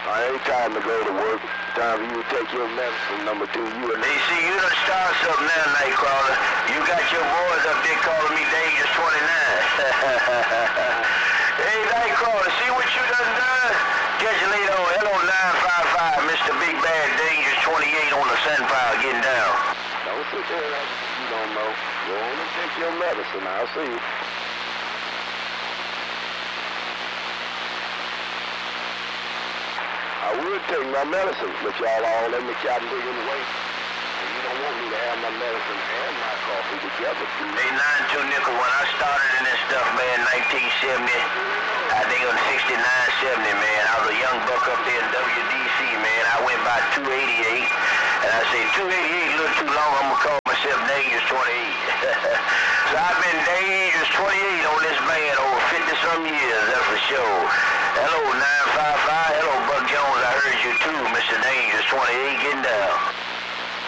ain't time to go to work. Time for you to take your medicine. Number two, you and Hey, see, you done started something now, Nightcrawler. You got your boys up there calling me Dangerous 29. Hey, Nightcrawler, see what you done done? Catch you later on. Hello, 955, Mr. Big Bad Dangerous 28 on the Sunfire getting down. don't sit there like you don't know. Go on and take your medicine. I'll see you. I would take my medicine, but y'all all let me cabin digging away. And you don't want me to have my medicine and my coffee together. Hey, 92 nickel, when I started in this stuff, man, 1970, I think it was 69, 70, man. I was a young buck up there in WDC, man. I went by 288, and I say 288 a little too long, I'm going to call myself Dangerous 28. So I've been Dangerous 28 on this band over 50-some years, that's for sure. Hello, 955. Hello, Buck Jones. I heard you too, Mr. Dangerous 28. Getting down.